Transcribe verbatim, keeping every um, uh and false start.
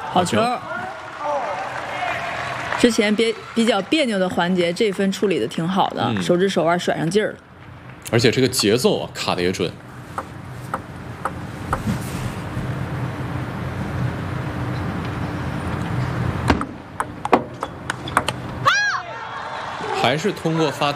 好球！之前别比较别扭的环节，这分处理的挺好的，嗯、手指手腕甩上劲儿了。 而且这个节奏啊，卡的也准。还是通过发